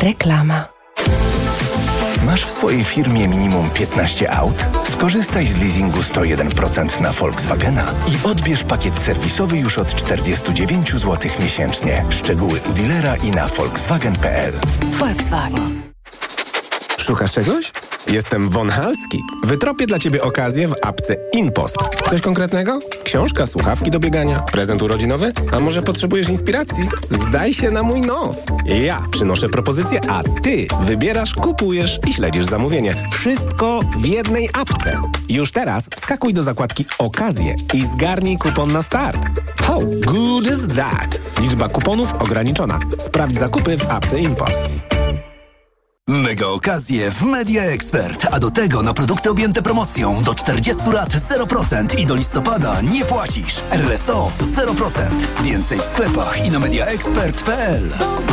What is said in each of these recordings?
Reklama. Masz w swojej firmie minimum 15 aut? Skorzystaj z leasingu 101% na Volkswagena i odbierz pakiet serwisowy już od 49 zł miesięcznie. Szczegóły u dealera i na volkswagen.pl. Volkswagen. Szukasz czegoś? Jestem Von Halski. Wytropię dla Ciebie okazję w apce InPost. Coś konkretnego? Książka, słuchawki do biegania, prezent urodzinowy? A może potrzebujesz inspiracji? Zdaj się na mój nos. Ja przynoszę propozycję, a Ty wybierasz, kupujesz i śledzisz zamówienie. Wszystko w jednej apce. Już teraz wskakuj do zakładki Okazje i zgarnij kupon na start. How good is that? Liczba kuponów ograniczona. Sprawdź zakupy w apce InPost. Mega okazje w Media Expert, a do tego na produkty objęte promocją do 40 lat 0% i do listopada nie płacisz. RSO 0%. Więcej w sklepach i na mediaexpert.pl.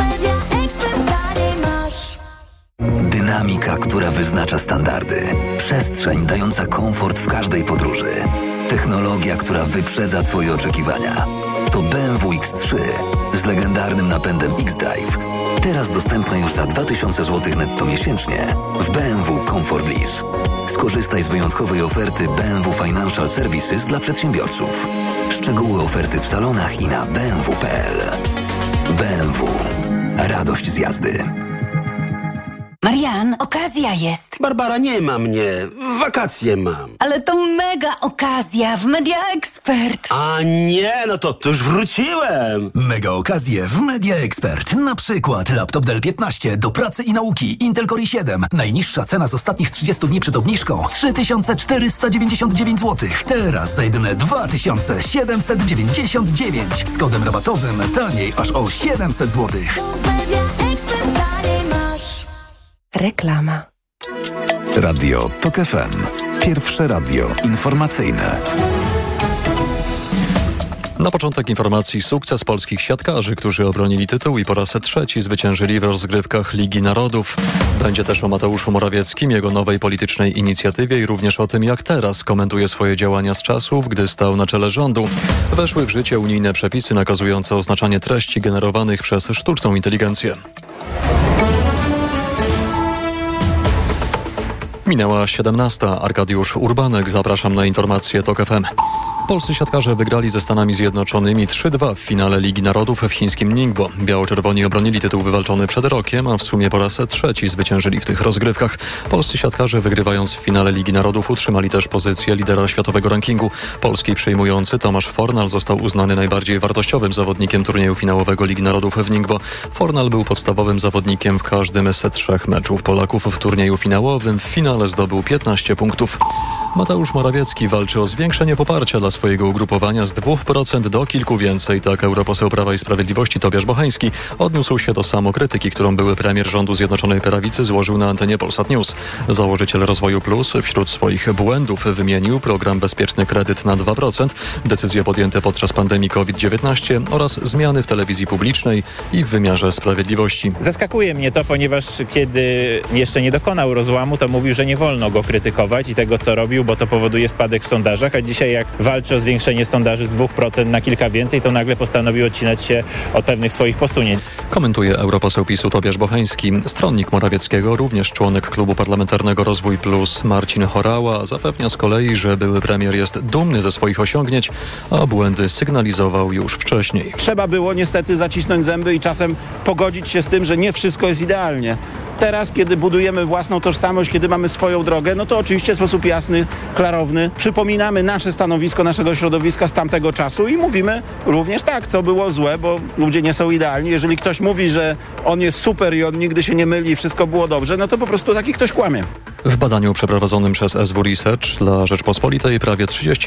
Dynamika, która wyznacza standardy. Przestrzeń dająca komfort w każdej podróży. Technologia, która wyprzedza Twoje oczekiwania. To BMW X3 z legendarnym napędem X-Drive. Teraz dostępne już za 2000 zł netto miesięcznie w BMW Comfort Lease. Skorzystaj z wyjątkowej oferty BMW Financial Services dla przedsiębiorców. Szczegóły oferty w salonach i na bmw.pl. BMW. Radość z jazdy. Marian, okazja jest. Barbara, nie ma mnie. Wakacje mam. Ale to mega okazja w Media Expert. A nie, no to już wróciłem. Mega okazje w Media Expert. Na przykład laptop Dell 15 do pracy i nauki. Intel Core i7. Najniższa cena z ostatnich 30 dni przed obniżką 3499 zł. Teraz za jedyne 2799. Z kodem rabatowym taniej aż o 700 zł. Reklama. Radio TOK FM. Pierwsze radio informacyjne. Na początek informacji sukces polskich siatkarzy, którzy obronili tytuł i po raz trzeci zwyciężyli w rozgrywkach Ligi Narodów. Będzie też o Mateuszu Morawieckim, jego nowej politycznej inicjatywie i również o tym, jak teraz komentuje swoje działania z czasów, gdy stał na czele rządu. Weszły w życie unijne przepisy nakazujące oznaczanie treści generowanych przez sztuczną inteligencję. Minęła 17. Arkadiusz Urbanek. Zapraszam na informacje TOK FM. Polscy siatkarze wygrali ze Stanami Zjednoczonymi 3-2 w finale Ligi Narodów w chińskim Ningbo. Biało-czerwoni obronili tytuł wywalczony przed rokiem, a w sumie po raz trzeci zwyciężyli w tych rozgrywkach. Polscy siatkarze, wygrywając w finale Ligi Narodów, utrzymali też pozycję lidera światowego rankingu. Polski przyjmujący Tomasz Fornal został uznany najbardziej wartościowym zawodnikiem turnieju finałowego Ligi Narodów w Ningbo. Fornal był podstawowym zawodnikiem w każdym z 3 meczów Polaków w turnieju finałowym. W finale zdobył 15 punktów. Mateusz Morawiecki walczy o zwiększenie poparcia dla swojego ugrupowania z 2% do kilku więcej. Tak europoseł Prawa i Sprawiedliwości Tobiasz Bochański odniósł się do samokrytyki, którą były premier rządu Zjednoczonej Prawicy złożył na antenie Polsat News. Założyciel Rozwoju Plus wśród swoich błędów wymienił program Bezpieczny Kredyt na 2%, decyzje podjęte podczas pandemii COVID-19 oraz zmiany w telewizji publicznej i w wymiarze sprawiedliwości. Zaskakuje mnie to, ponieważ kiedy jeszcze nie dokonał rozłamu, to mówił, że nie wolno go krytykować i tego, co robił, bo to powoduje spadek w sondażach, a dzisiaj jak walczy o zwiększenie sondaży z 2% na kilka więcej, to nagle postanowił odcinać się od pewnych swoich posunięć. Komentuje europoseł PiS-u Tobiasz Bochański. Stronnik Morawieckiego, również członek Klubu Parlamentarnego Rozwój Plus Marcin Horała, zapewnia z kolei, że były premier jest dumny ze swoich osiągnięć, a błędy sygnalizował już wcześniej. Trzeba było niestety zacisnąć zęby i czasem pogodzić się z tym, że nie wszystko jest idealnie. Teraz, kiedy budujemy własną tożsamość, kiedy mamy swoją drogę, no to oczywiście w sposób jasny, klarowny przypominamy nasze stanowisko, naszego środowiska z tamtego czasu i mówimy również tak, co było złe, bo ludzie nie są idealni. Jeżeli ktoś mówi, że on jest super i on nigdy się nie myli i wszystko było dobrze, no to po prostu taki ktoś kłamie. W badaniu przeprowadzonym przez SW Research dla Rzeczpospolitej prawie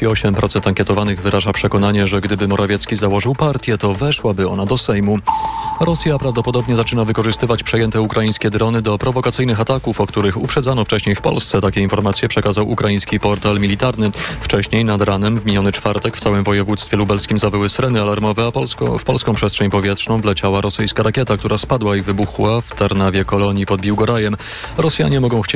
38% ankietowanych wyraża przekonanie, że gdyby Morawiecki założył partię, to weszłaby ona do Sejmu. Rosja prawdopodobnie zaczyna wykorzystywać przejęte ukraińskie drony do prowokacyjnych ataków, o których uprzedzano wcześniej w Polsce. Takie informacje przekazał ukraiński portal militarny. Wcześniej nad ranem w miniony czwartek w całym województwie lubelskim zawyły syreny alarmowe, a w polską przestrzeń powietrzną wleciała rosyjska rakieta, która spadła i wybuchła w Tarnawie Kolonii pod Biłgorajem. Rosjanie mogą chcieć nas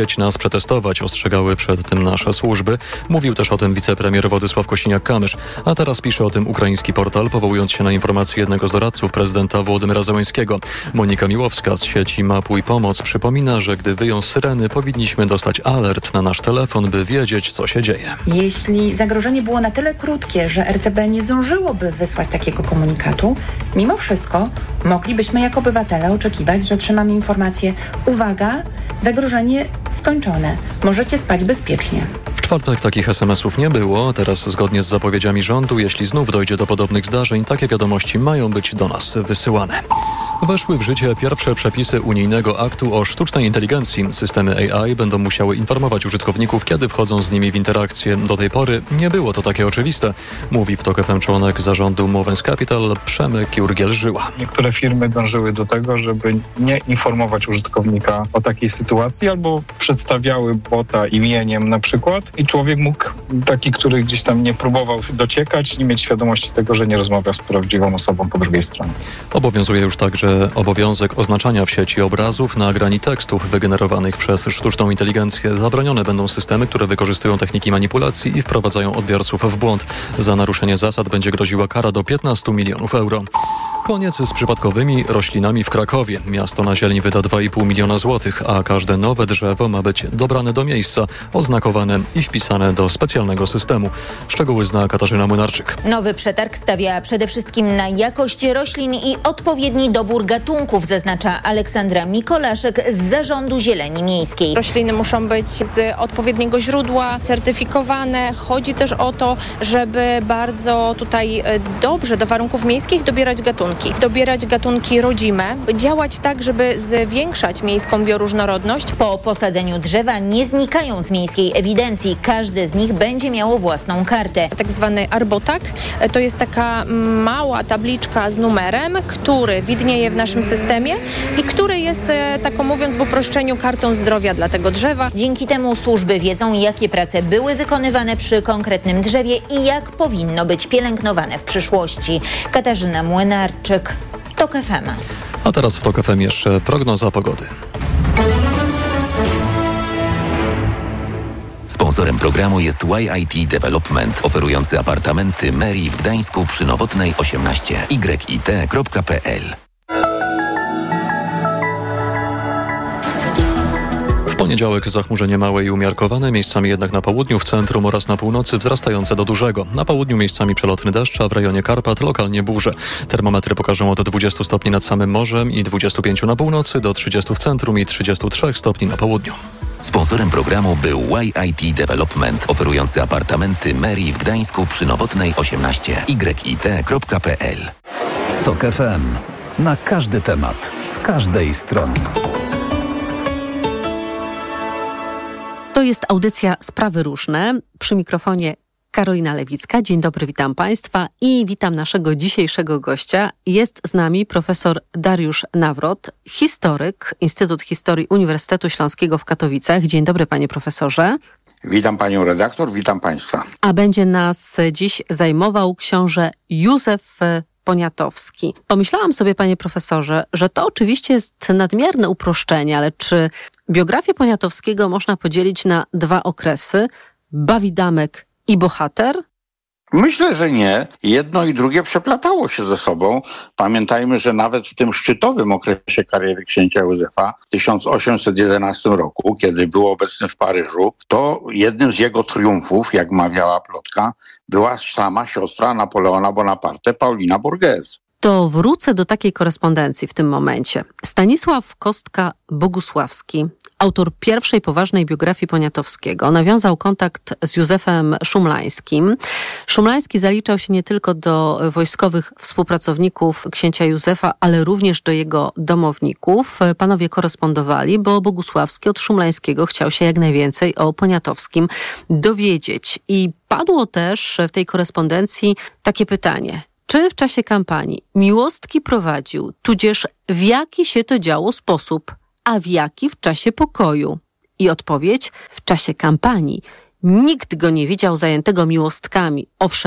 przetestować, ostrzegały przed tym nasze służby. Mówił też o tym wicepremier Władysław Kosiniak-Kamysz. A teraz pisze o tym ukraiński portal, powołując się na informacje jednego z doradców prezydenta Wołodymyra Zełenskiego. Monika Miłowska z sieci Mapuj Pomoc przypomina, że gdy wyją syreny, powinniśmy dostać alert na nasz telefon, by wiedzieć, co się dzieje. Jeśli zagrożenie było na tyle krótkie, że RCB nie zdążyłoby wysłać takiego komunikatu, mimo wszystko moglibyśmy jako obywatele oczekiwać, że otrzymamy informację: uwaga, zagrożenie skończone, możecie spać bezpiecznie. W czwartek takich SMS-ów nie było. Teraz zgodnie z zapowiedziami rządu, jeśli znów dojdzie do podobnych zdarzeń, takie wiadomości mają być do nas wysyłane. Weszły w życie pierwsze przepisy unijnego aktu o sztucznej inteligencji. Systemy AI będą musiały informować użytkowników, kiedy wchodzą z nimi w interakcję. Do tej pory nie było to takie oczywiste, mówi w TOK FM członek zarządu Movens Capital Przemek Jurgiel-Żyła. Niektóre firmy dążyły do tego, żeby nie informować użytkownika o takiej sytuacji, albo przedstawiały bota imieniem na przykład i człowiek mógł, taki, który gdzieś tam nie próbował dociekać, nie mieć świadomości tego, że nie rozmawia z prawdziwą osobą po drugiej stronie. Obowiązuje już także obowiązek oznaczania w sieci obrazów, nagrań i tekstów wygenerowanych przez sztuczną inteligencję. Zabronione będą systemy, które wykorzystują techniki manipulacji i wprowadzają odbiorców w błąd. Za naruszenie zasad będzie groziła kara do 15 milionów euro. Koniec z przypadkowymi roślinami w Krakowie. Miasto na zieleń wyda 2,5 miliona złotych, a każde nowe drzewo ma być dobrane do miejsca, oznakowane i wpisane do specjalnego systemu. Szczegóły zna Katarzyna Młynarczyk. Nowy przetarg stawia przede wszystkim na jakość roślin i odpowiedni dobór gatunków, zaznacza Aleksandra Mikolaszek z Zarządu Zieleni Miejskiej. Rośliny muszą być z odpowiedniego źródła, certyfikowane. Chodzi też o to, żeby bardzo tutaj dobrze do warunków miejskich dobierać gatunki rodzime, działać tak, żeby zwiększać miejską bioróżnorodność. Po posadzeniu drzewa nie znikają z miejskiej ewidencji. Każde z nich będzie miało własną kartę. Tak zwany arbotag to jest taka mała tabliczka z numerem, który widnieje w naszym systemie i który jest, taką mówiąc w uproszczeniu, kartą zdrowia dla tego drzewa. Dzięki temu służby wiedzą, jakie prace były wykonywane przy konkretnym drzewie i jak powinno być pielęgnowane w przyszłości. Katarzyna Młynarczyk, TOK FM. A teraz w TOK FM jeszcze prognoza pogody. Sponsorem programu jest YIT Development, oferujący apartamenty Meri w Gdańsku przy Nowotnej 18. yit.pl. W poniedziałek zachmurzenie małe i umiarkowane, miejscami jednak na południu, w centrum oraz na północy wzrastające do dużego. Na południu miejscami przelotny deszcz, a w rejonie Karpat lokalnie burze. Termometry pokażą od 20 stopni nad samym morzem i 25 na północy, do 30 w centrum i 33 stopni na południu. Sponsorem programu był YIT Development, oferujący apartamenty Meri w Gdańsku przy Nowotnej 18. yit.pl. TOK FM. Na każdy temat, z każdej strony. To jest audycja Sprawy Różne. Przy mikrofonie Karolina Lewicka. Dzień dobry, witam Państwa i witam naszego dzisiejszego gościa. Jest z nami profesor Dariusz Nawrot, historyk, Instytut Historii Uniwersytetu Śląskiego w Katowicach. Dzień dobry, panie profesorze. Witam panią redaktor, witam państwa. A będzie nas dziś zajmował książę Józef Poniatowski. Pomyślałam sobie, panie profesorze, że to oczywiście jest nadmierne uproszczenie, ale czy biografię Poniatowskiego można podzielić na dwa okresy? Bawidamek i bohater? Myślę, że nie. Jedno i drugie przeplatało się ze sobą. Pamiętajmy, że nawet w tym szczytowym okresie kariery księcia Józefa w 1811 roku, kiedy był obecny w Paryżu, to jednym z jego triumfów, jak mawiała plotka, była sama siostra Napoleona Bonaparte, Paulina Borghese. To wrócę do takiej korespondencji w tym momencie. Stanisław Kostka-Bogusławski, autor pierwszej poważnej biografii Poniatowskiego, nawiązał kontakt z Józefem Szumlańskim. Szumlański zaliczał się nie tylko do wojskowych współpracowników księcia Józefa, ale również do jego domowników. Panowie korespondowali, bo Bogusławski od Szumlańskiego chciał się jak najwięcej o Poniatowskim dowiedzieć. I padło też w tej korespondencji takie pytanie: czy w czasie kampanii miłostki prowadził, tudzież w jaki się to działo sposób, a w jaki w czasie pokoju? I odpowiedź: w czasie kampanii nikt go nie widział zajętego miłostkami. Owszem,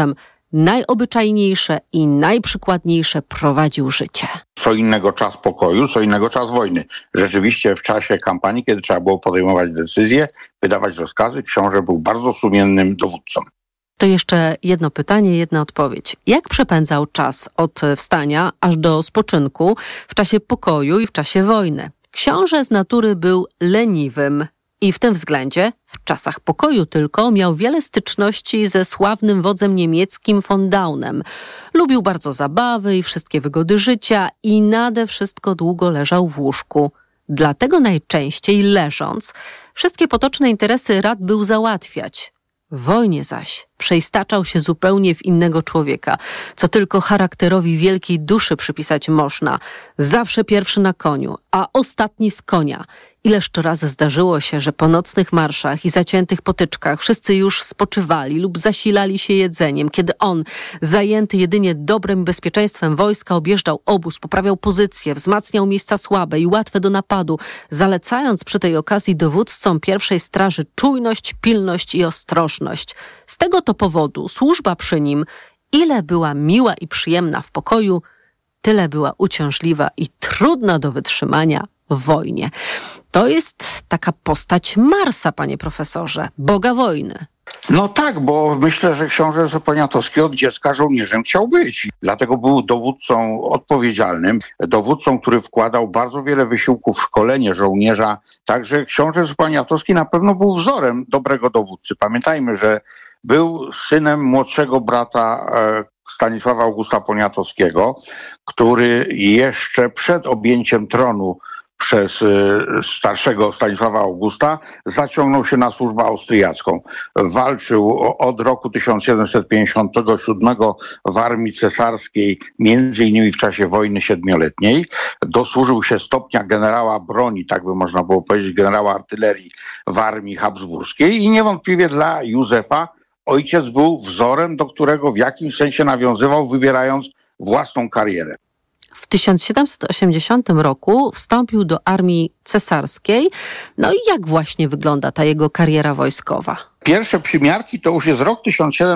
najobyczajniejsze i najprzykładniejsze prowadził życie. Co innego czas pokoju, co innego czas wojny. Rzeczywiście w czasie kampanii, kiedy trzeba było podejmować decyzje, wydawać rozkazy, książę był bardzo sumiennym dowódcą. To jeszcze jedno pytanie, jedna odpowiedź. Jak przepędzał czas od wstania aż do spoczynku w czasie pokoju i w czasie wojny? Książę z natury był leniwym i w tym względzie, w czasach pokoju tylko, miał wiele styczności ze sławnym wodzem niemieckim von Daunem. Lubił bardzo zabawy i wszystkie wygody życia i nade wszystko długo leżał w łóżku. Dlatego najczęściej leżąc, wszystkie potoczne interesy rad był załatwiać. W wojnie zaś przeistaczał się zupełnie w innego człowieka, co tylko charakterowi wielkiej duszy przypisać można. Zawsze pierwszy na koniu, a ostatni z konia. Ileż to razy zdarzyło się, że po nocnych marszach i zaciętych potyczkach wszyscy już spoczywali lub zasilali się jedzeniem, kiedy on, zajęty jedynie dobrem i bezpieczeństwem wojska, objeżdżał obóz, poprawiał pozycję, wzmacniał miejsca słabe i łatwe do napadu, zalecając przy tej okazji dowódcom pierwszej straży czujność, pilność i ostrożność. Z tego to powodu służba przy nim, ile była miła i przyjemna w pokoju, tyle była uciążliwa i trudna do wytrzymania w wojnie. To jest taka postać Marsa, panie profesorze, boga wojny. No tak, bo myślę, że książę Józef Poniatowski od dziecka żołnierzem chciał być. Dlatego był dowódcą odpowiedzialnym, dowódcą, który wkładał bardzo wiele wysiłków w szkolenie żołnierza. Także książę Józef Poniatowski na pewno był wzorem dobrego dowódcy. Pamiętajmy, że był synem młodszego brata Stanisława Augusta Poniatowskiego, który jeszcze przed objęciem tronu przez starszego Stanisława Augusta zaciągnął się na służbę austriacką. Walczył od roku 1757 w armii cesarskiej, między innymi w czasie wojny siedmioletniej. Dosłużył się stopnia generała broni, tak by można było powiedzieć, generała artylerii w armii habsburskiej i niewątpliwie dla Józefa ojciec był wzorem, do którego w jakimś sensie nawiązywał, wybierając własną karierę. W 1780 roku wstąpił do armii cesarskiej. No i jak właśnie wygląda ta jego kariera wojskowa? Pierwsze przymiarki to już jest rok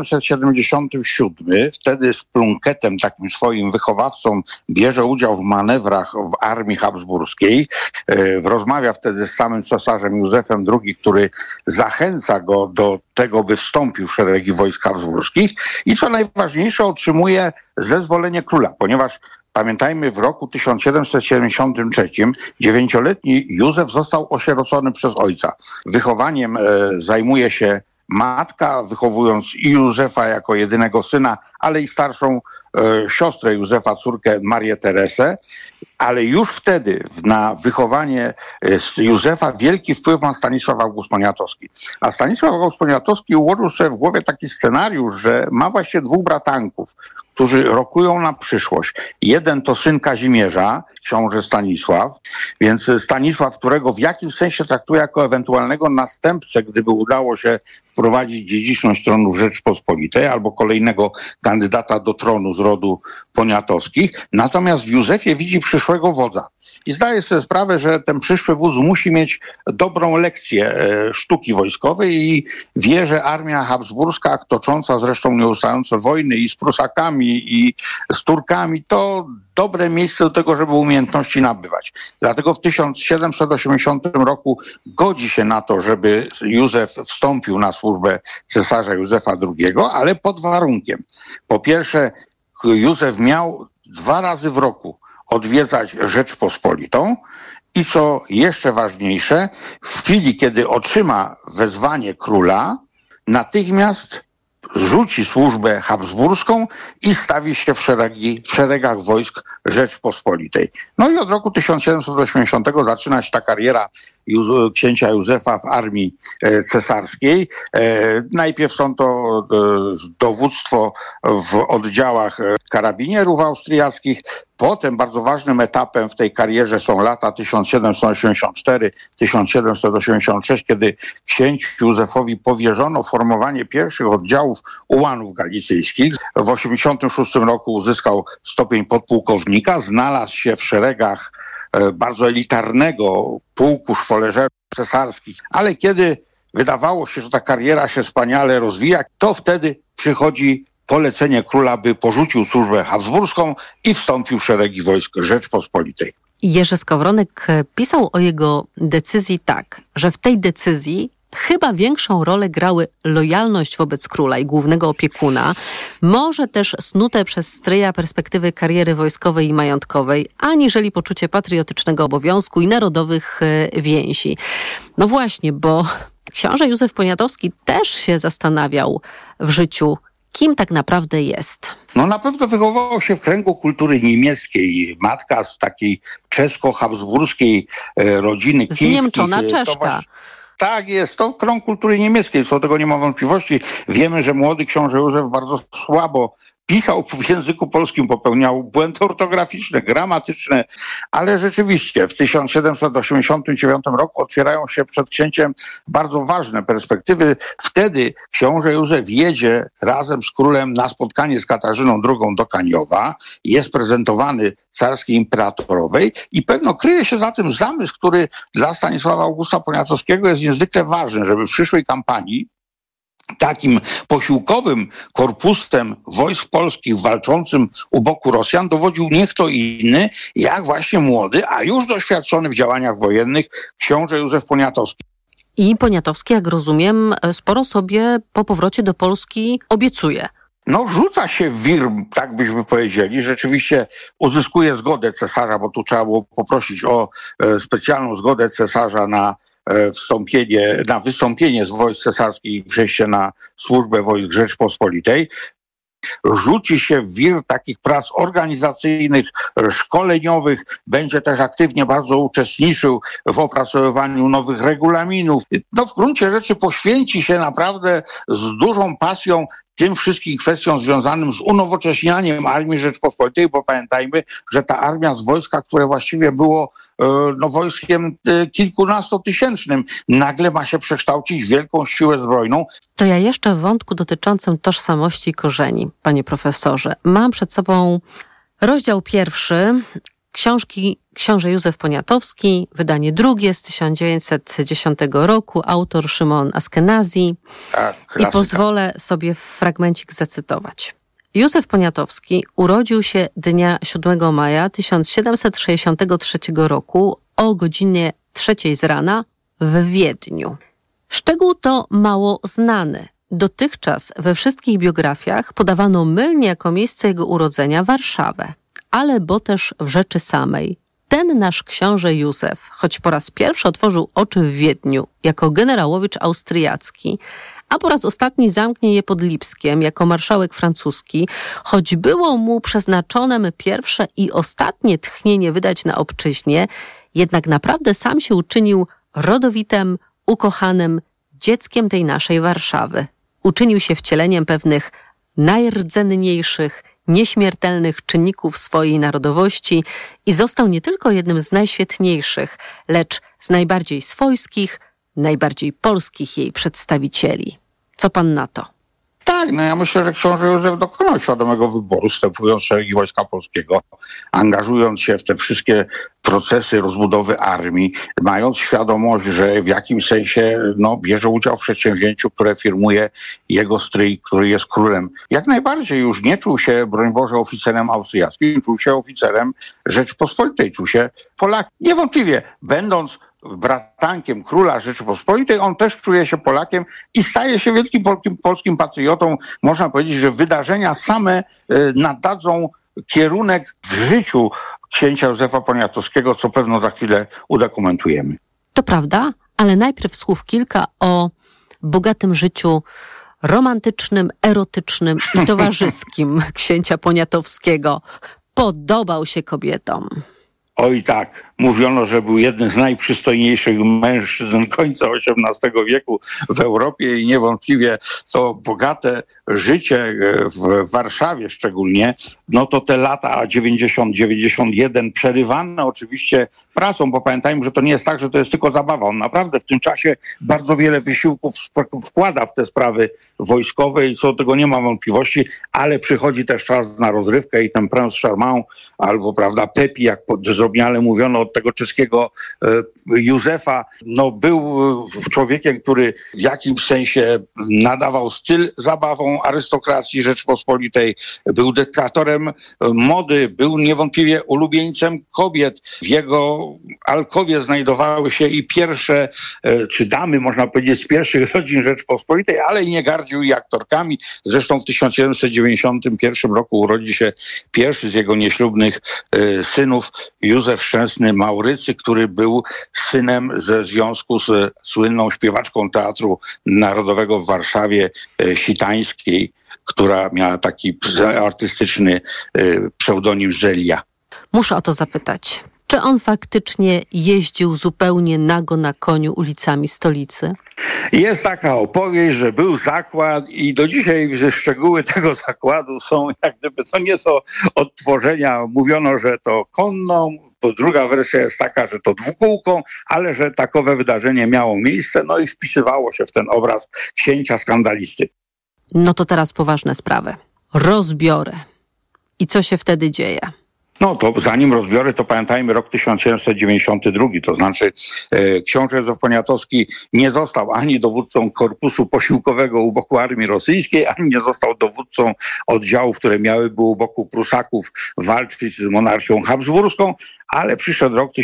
1777. Wtedy z Plunketem, takim swoim wychowawcą, bierze udział w manewrach w armii habsburskiej. Rozmawia wtedy z samym cesarzem Józefem II, który zachęca go do tego, by wstąpił w szeregi wojsk habsburskich. I co najważniejsze, otrzymuje zezwolenie króla, ponieważ pamiętajmy, w roku 1773 9-letni Józef został osierocony przez ojca. Wychowaniem zajmuje się matka, wychowując i Józefa jako jedynego syna, ale i starszą siostrę Józefa, córkę Marię Teresę. Ale już wtedy na wychowanie Józefa wielki wpływ ma Stanisław August Poniatowski. A Stanisław August Poniatowski ułożył sobie w głowie taki scenariusz, że ma właśnie dwóch bratanków, którzy rokują na przyszłość. Jeden to syn Kazimierza, książę Stanisław, więc Stanisław, którego w jakimś sensie traktuje jako ewentualnego następcę, gdyby udało się wprowadzić dziedziczność tronu Rzeczpospolitej, albo kolejnego kandydata do tronu z rodu Poniatowskich. Natomiast w Józefie widzi przyszłego wodza. I zdaje sobie sprawę, że ten przyszły wódz musi mieć dobrą lekcję sztuki wojskowej i wie, że armia habsburska, tocząca zresztą nieustające wojny i z Prusakami, i z Turkami, to dobre miejsce do tego, żeby umiejętności nabywać. Dlatego w 1780 roku godzi się na to, żeby Józef wstąpił na służbę cesarza Józefa II, ale pod warunkiem. Po pierwsze, Józef miał 2 razy w roku odwiedzać Rzeczpospolitą i co jeszcze ważniejsze, w chwili, kiedy otrzyma wezwanie króla, natychmiast rzuci służbę habsburską i stawi się w szeregach wojsk Rzeczpospolitej. No i od roku 1780 zaczyna się ta kariera księcia Józefa w armii cesarskiej. Najpierw są to dowództwo w oddziałach karabinierów austriackich. Potem bardzo ważnym etapem w tej karierze są lata 1784-1786, kiedy księciu Józefowi powierzono formowanie pierwszych oddziałów ułanów galicyjskich. W 1986 roku uzyskał stopień podpułkownika, znalazł się w szeregach bardzo elitarnego pułku szwoleżerów cesarskich, ale kiedy wydawało się, że ta kariera się wspaniale rozwija, to wtedy przychodzi polecenie króla, by porzucił służbę habsburską i wstąpił w szeregi wojsk Rzeczpospolitej. Jerzy Skowronek pisał o jego decyzji tak, że w tej decyzji chyba większą rolę grały lojalność wobec króla i głównego opiekuna, może też snute przez stryja perspektywy kariery wojskowej i majątkowej, aniżeli poczucie patriotycznego obowiązku i narodowych więzi. No właśnie, bo książę Józef Poniatowski też się zastanawiał w życiu, kim tak naprawdę jest. No na pewno wychował się w kręgu kultury niemieckiej. Matka z takiej czesko-habsburskiej rodziny z Niemczona Czeszka. Tak jest, to krąg kultury niemieckiej, co do tego nie ma wątpliwości. Wiemy, że młody książę Józef bardzo słabo pisał w języku polskim, popełniał błędy ortograficzne, gramatyczne, ale rzeczywiście w 1789 roku otwierają się przed księciem bardzo ważne perspektywy. Wtedy książę Józef jedzie razem z królem na spotkanie z Katarzyną II do Kaniowa, jest prezentowany carskiej imperatorowej i pewno kryje się za tym zamysł, który dla Stanisława Augusta Poniatowskiego jest niezwykle ważny, żeby w przyszłej kampanii takim posiłkowym korpusem wojsk polskich walczącym u boku Rosjan dowodził nie kto inny, jak właśnie młody, a już doświadczony w działaniach wojennych książę Józef Poniatowski. I Poniatowski, jak rozumiem, sporo sobie po powrocie do Polski obiecuje. No rzuca się w wir, tak byśmy powiedzieli. Rzeczywiście uzyskuje zgodę cesarza, bo tu trzeba było poprosić o specjalną zgodę cesarza na wystąpienie z wojsk cesarskich i przejście na służbę wojsk Rzeczpospolitej. Rzuci się w wir takich prac organizacyjnych, szkoleniowych, będzie też aktywnie bardzo uczestniczył w opracowywaniu nowych regulaminów. No w gruncie rzeczy poświęci się naprawdę z dużą pasją tym wszystkim kwestiom związanym z unowocześnianiem Armii Rzeczpospolitej, bo pamiętajmy, że ta armia z wojska, które właściwie było wojskiem kilkunastotysięcznym, nagle ma się przekształcić w wielką siłę zbrojną. To ja jeszcze w wątku dotyczącym tożsamości i korzeni, panie profesorze. Mam przed sobą rozdział 1 książki Książę Józef Poniatowski, wydanie drugie z 1910 roku, autor Szymon Askenazi. I pozwolę sobie fragmencik zacytować. Józef Poniatowski urodził się dnia 7 maja 1763 roku o godzinie 3 z rana w Wiedniu. Szczegół to mało znany. Dotychczas we wszystkich biografiach podawano mylnie jako miejsce jego urodzenia Warszawę, ale bo też w rzeczy samej. Ten nasz książę Józef, choć po raz pierwszy otworzył oczy w Wiedniu jako generałowicz austriacki, a po raz ostatni zamknie je pod Lipskiem jako marszałek francuski, choć było mu przeznaczonem pierwsze i ostatnie tchnienie wydać na obczyźnie, jednak naprawdę sam się uczynił rodowitym, ukochanym dzieckiem tej naszej Warszawy. Uczynił się wcieleniem pewnych najrdzenniejszych, nieśmiertelnych czynników swojej narodowości i został nie tylko jednym z najświetniejszych, lecz z najbardziej swojskich, najbardziej polskich jej przedstawicieli. Co pan na to? Tak, no ja myślę, że książę Józef dokonał świadomego wyboru, wstępując w szeregi Wojska Polskiego, angażując się w te wszystkie procesy rozbudowy armii, mając świadomość, że w jakimś sensie bierze udział w przedsięwzięciu, które firmuje jego stryj, który jest królem. Jak najbardziej już nie czuł się, broń Boże, oficerem austriackim, czuł się oficerem Rzeczypospolitej, czuł się Polakiem. Niewątpliwie, będąc bratankiem króla Rzeczypospolitej, on też czuje się Polakiem i staje się wielkim polskim patriotą. Można powiedzieć, że wydarzenia same nadadzą kierunek w życiu księcia Józefa Poniatowskiego, co pewno za chwilę udokumentujemy. To prawda, ale najpierw słów kilka o bogatym życiu romantycznym, erotycznym i towarzyskim księcia Poniatowskiego. Podobał się kobietom. Oj tak, mówiono, że był jednym z najprzystojniejszych mężczyzn końca XVIII wieku w Europie i niewątpliwie to bogate życie w Warszawie szczególnie, to te lata 90-91 przerywane oczywiście pracą, bo pamiętajmy, że to nie jest tak, że to jest tylko zabawa. On naprawdę w tym czasie bardzo wiele wysiłków wkłada w te sprawy wojskowe i co do tego nie ma wątpliwości, ale przychodzi też czas na rozrywkę i ten prince charmant albo, prawda, Pepi, jak zdrobniale mówiono od tego czeskiego Józefa, no był człowiekiem, który w jakimś sensie nadawał styl zabawom arystokracji Rzeczpospolitej, był dyktatorem mody, był niewątpliwie ulubieńcem kobiet. W jego alkowie znajdowały się i pierwsze, czy damy, można powiedzieć, z pierwszych rodzin Rzeczpospolitej, ale i nie gardził i aktorkami. Zresztą w 1791 roku urodzi się pierwszy z jego nieślubnych synów, Józef Szczęsny Maurycy, który był synem ze związku z słynną śpiewaczką Teatru Narodowego w Warszawie, Sitańskiej, która miała taki artystyczny pseudonim Zelia. Muszę o to zapytać. Czy on faktycznie jeździł zupełnie nago na koniu ulicami stolicy? Jest taka opowieść, że był zakład i do dzisiaj szczegóły tego zakładu są jak gdyby co nieco odtworzenia. Mówiono, że to konną, druga wersja jest taka, że to dwukółką, ale że takowe wydarzenie miało miejsce, no i wpisywało się w ten obraz księcia skandalisty. No to teraz poważne sprawy. Rozbiory. I co się wtedy dzieje? No to zanim rozbiory, to pamiętajmy rok 1792, to znaczy książę Józef Poniatowski nie został ani dowódcą korpusu posiłkowego u boku armii rosyjskiej, ani nie został dowódcą oddziałów, które miałyby u boku Prusaków walczyć z monarchią habsburską, ale przyszedł rok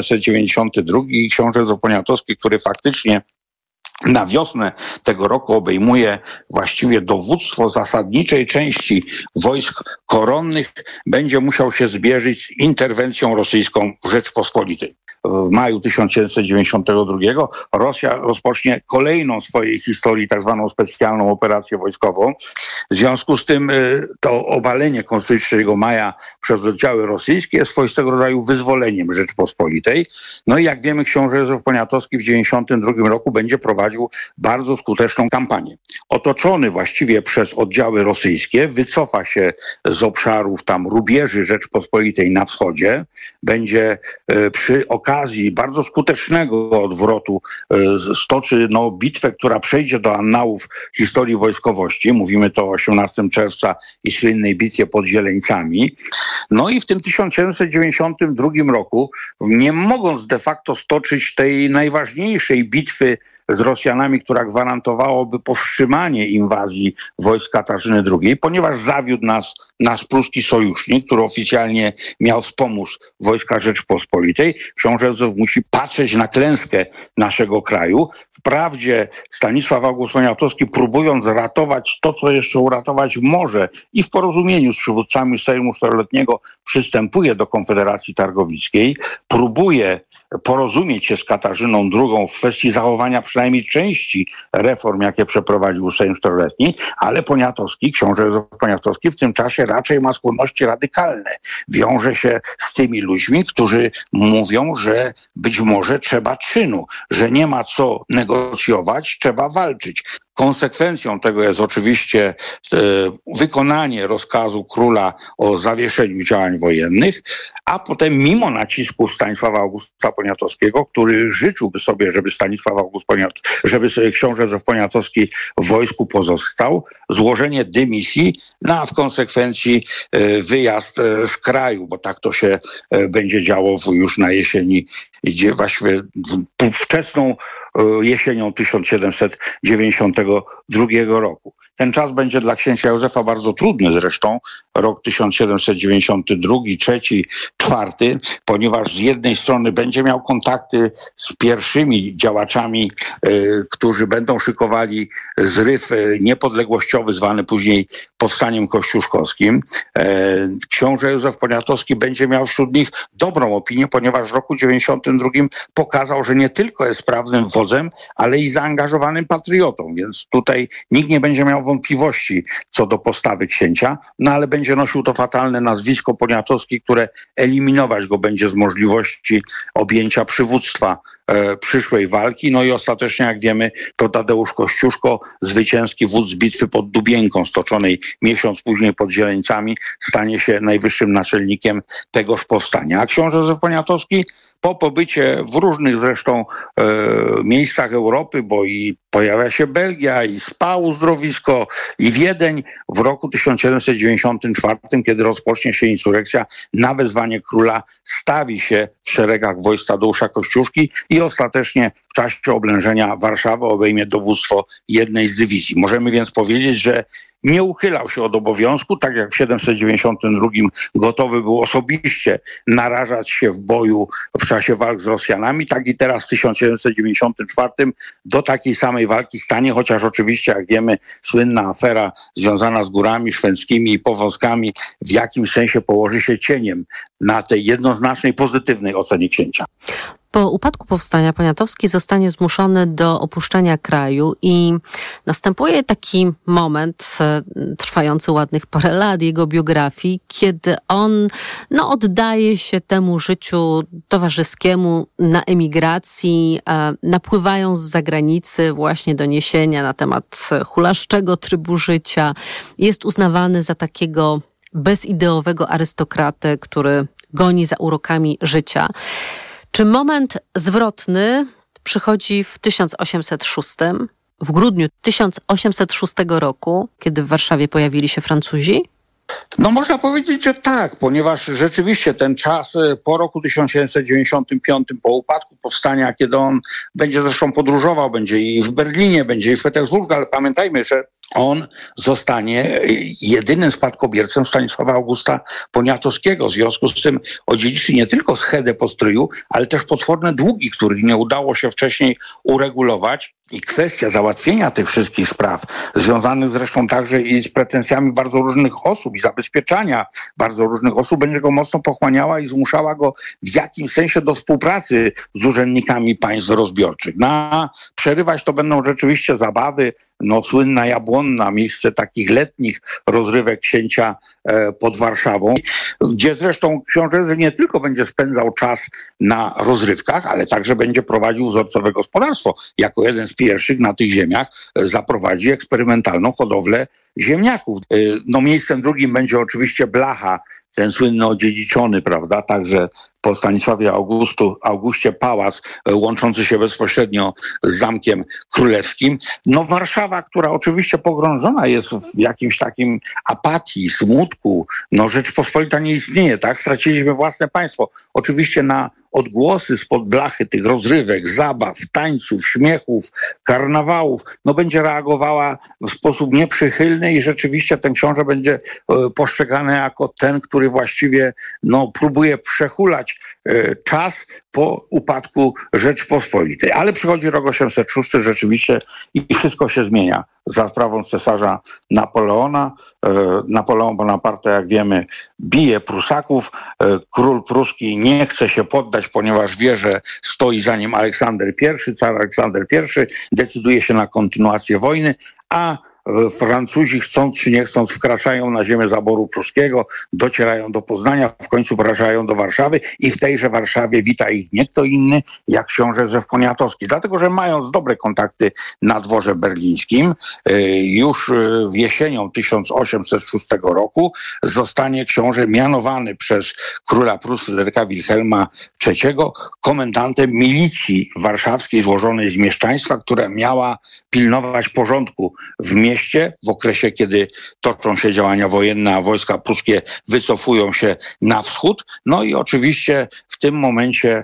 1792 i książę Józef Poniatowski, który faktycznie na wiosnę tego roku obejmuje właściwie dowództwo zasadniczej części wojsk koronnych, będzie musiał się zmierzyć z interwencją rosyjską w Rzeczpospolitej. W maju 1792 Rosja rozpocznie kolejną w swojej historii tak zwaną specjalną operację wojskową. W związku z tym to obalenie Konstytucji 3 maja przez oddziały rosyjskie jest swoistego rodzaju wyzwoleniem Rzeczpospolitej. No i jak wiemy, książę Józef Poniatowski w 1992 roku będzie prowadził bardzo skuteczną kampanię. Otoczony właściwie przez oddziały rosyjskie, wycofa się z obszarów tam rubieży Rzeczpospolitej na wschodzie, będzie przy okazji bardzo skutecznego odwrotu stoczy bitwę, która przejdzie do annałów historii wojskowości. Mówimy to o 18 czerwca i słynnej bitwie pod Zieleńcami. No i w tym 1792 roku, nie mogąc de facto stoczyć tej najważniejszej bitwy z Rosjanami, która gwarantowałoby powstrzymanie inwazji wojsk Katarzyny II, ponieważ zawiódł nas pruski sojusznik, który oficjalnie miał wspomóc wojska Rzeczpospolitej. Książę Józef musi patrzeć na klęskę naszego kraju. Wprawdzie Stanisław August Poniatowski, próbując ratować to, co jeszcze uratować może i w porozumieniu z przywódcami Sejmu Czteroletniego przystępuje do Konfederacji Targowickiej, próbuje porozumieć się z Katarzyną II w kwestii zachowania przynajmniej części reform, jakie przeprowadził Sejm Czteroletni, ale Poniatowski, książę Józef Poniatowski w tym czasie raczej ma skłonności radykalne. Wiąże się z tymi ludźmi, którzy mówią, że być może trzeba czynu, że nie ma co negocjować, trzeba walczyć. Konsekwencją tego jest oczywiście wykonanie rozkazu króla o zawieszeniu działań wojennych, a potem mimo nacisku Stanisława Augusta Poniatowskiego, który życzyłby sobie, żeby książę Józef Poniatowski w wojsku pozostał, złożenie dymisji, a w konsekwencji wyjazd z kraju, bo tak to się będzie działo już na jesieni, właściwie wczesną jesienią 1792 roku. Ten czas będzie dla księcia Józefa bardzo trudny zresztą, rok 1792, 3, 4, ponieważ z jednej strony będzie miał kontakty z pierwszymi działaczami, którzy będą szykowali zryw niepodległościowy, zwany później powstaniem kościuszkowskim. Książę Józef Poniatowski będzie miał wśród nich dobrą opinię, ponieważ w roku 92 pokazał, że nie tylko jest sprawnym wodzem, ale i zaangażowanym patriotą, więc tutaj nikt nie będzie miał wątpliwości co do postawy księcia, no ale będzie nosił to fatalne nazwisko Poniatowski, które eliminować go będzie z możliwości objęcia przywództwa przyszłej walki. No i ostatecznie, jak wiemy, to Tadeusz Kościuszko, zwycięski wódz bitwy pod Dubienką, stoczonej miesiąc później pod Zieleńcami, stanie się najwyższym naczelnikiem tegoż powstania. A książę Józef Poniatowski po pobycie w różnych zresztą miejscach Europy, bo i pojawia się Belgia, i SPA uzdrowisko, i Wiedeń. W roku 1794, kiedy rozpocznie się insurekcja, na wezwanie króla stawi się w szeregach wojsk Tadeusza Kościuszki i ostatecznie w czasie oblężenia Warszawy obejmie dowództwo jednej z dywizji. Możemy więc powiedzieć, że nie uchylał się od obowiązku, tak jak w 792 gotowy był osobiście narażać się w boju w czasie walk z Rosjanami, tak i teraz w 1794 do takiej samej walki stanie, chociaż oczywiście, jak wiemy, słynna afera związana z górami szwedzkimi i powozkami w jakimś sensie położy się cieniem na tej jednoznacznej, pozytywnej ocenie księcia. Po upadku powstania Poniatowski zostanie zmuszony do opuszczenia kraju i następuje taki moment trwający ładnych parę lat jego biografii, kiedy on oddaje się temu życiu towarzyskiemu na emigracji. Napływają z zagranicy właśnie doniesienia na temat hulaszczego trybu życia. Jest uznawany za takiego bezideowego arystokratę, który goni za urokami życia. Czy moment zwrotny przychodzi w 1806, w grudniu 1806 roku, kiedy w Warszawie pojawili się Francuzi? No można powiedzieć, że tak, ponieważ rzeczywiście ten czas po roku 1795, po upadku powstania, kiedy on będzie zresztą podróżował, będzie i w Berlinie, będzie i w Petersburgu, ale pamiętajmy, że on zostanie jedynym spadkobiercą Stanisława Augusta Poniatowskiego. W związku z tym odziedziczy nie tylko schedę po stryju, ale też potworne długi, których nie udało się wcześniej uregulować. I kwestia załatwienia tych wszystkich spraw, związanych zresztą także i z pretensjami bardzo różnych osób i zabezpieczania bardzo różnych osób, będzie go mocno pochłaniała i zmuszała go w jakimś sensie do współpracy z urzędnikami państw rozbiorczych. Przerywać to będą rzeczywiście zabawy, słynna Jabłonna, miejsce takich letnich rozrywek księcia pod Warszawą, gdzie zresztą książę nie tylko będzie spędzał czas na rozrywkach, ale także będzie prowadził wzorcowe gospodarstwo. Jako jeden z pierwszych na tych ziemiach zaprowadzi eksperymentalną hodowlę ziemniaków. Miejscem drugim będzie oczywiście Blacha, ten słynny odziedziczony, prawda, także po Stanisławie Augustie pałac łączący się bezpośrednio z Zamkiem Królewskim. Warszawa, która oczywiście pogrążona jest w jakimś takim apatii, smutku. Rzeczpospolita nie istnieje, tak? Straciliśmy własne państwo. Oczywiście na odgłosy spod blachy tych rozrywek, zabaw, tańców, śmiechów, karnawałów, będzie reagowała w sposób nieprzychylny i rzeczywiście ten książę będzie postrzegany jako ten, który właściwie próbuje przehulać czas po upadku Rzeczpospolitej. Ale przychodzi rok 806 rzeczywiście i wszystko się zmienia. Za sprawą cesarza Napoleona. Napoleon Bonaparte, jak wiemy, bije Prusaków. Król pruski nie chce się poddać, ponieważ wie, że stoi za nim Aleksander I, car Aleksander I, decyduje się na kontynuację wojny, a Francuzi, chcąc czy nie chcąc, wkraczają na ziemię zaboru pruskiego, docierają do Poznania, w końcu wracają do Warszawy i w tejże Warszawie wita ich nie kto inny jak książę Józef Poniatowski. Dlatego, że mając dobre kontakty na dworze berlińskim, już jesienią 1806 roku zostanie książę mianowany przez króla Prus Fryderyka Wilhelma III komendantem milicji warszawskiej złożonej z mieszczaństwa, która miała pilnować porządku w mieście w okresie, kiedy toczą się działania wojenne, a wojska pruskie wycofują się na wschód. I oczywiście w tym momencie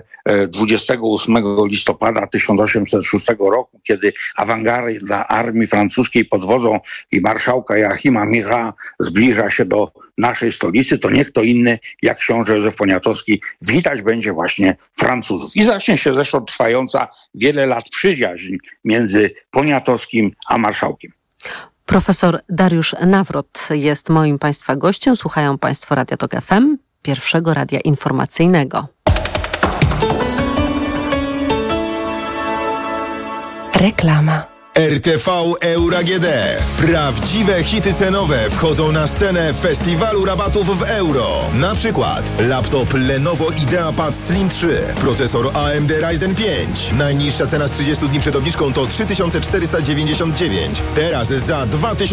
28 listopada 1806 roku, kiedy awangarda armii francuskiej pod wodzą i marszałka Joachima Murat zbliża się do naszej stolicy, to nie kto inny jak książę Józef Poniatowski witać będzie właśnie Francuzów. I zacznie się zresztą trwająca wiele lat przyjaźń między Poniatowskim a marszałkiem. Profesor Dariusz Nawrot jest moim Państwa gościem. Słuchają Państwo Radia Tok FM, pierwszego radia informacyjnego. Reklama. RTV Euro AGD. Prawdziwe hity cenowe wchodzą na scenę festiwalu rabatów w euro. Na przykład laptop Lenovo IdeaPad Slim 3, procesor AMD Ryzen 5. Najniższa cena z 30 dni przed obniżką to 3499. Teraz za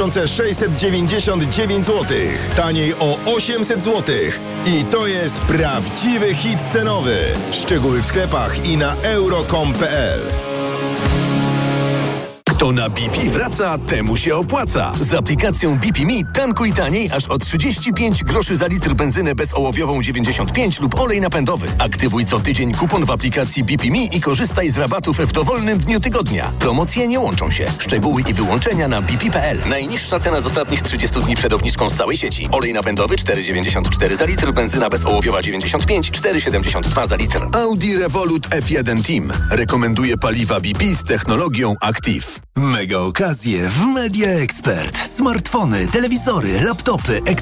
2699 zł. Taniej o 800 zł. I to jest prawdziwy hit cenowy. Szczegóły w sklepach i na euro.com.pl. Kto na BP wraca, temu się opłaca. Z aplikacją BP Me tankuj taniej aż o 35 groszy za litr benzynę bezołowiową 95 lub olej napędowy. Aktywuj co tydzień kupon w aplikacji BP Me i korzystaj z rabatów w dowolnym dniu tygodnia. Promocje nie łączą się. Szczegóły i wyłączenia na bp.pl. Najniższa cena z ostatnich 30 dni przed obniżką z całej sieci. Olej napędowy 4,94 za litr, benzyna bezołowiowa 95, 4,72 za litr. Audi Revolut F1 Team rekomenduje paliwa BP z technologią Active. Mega okazje w Media Expert. Smartfony, telewizory, laptopy,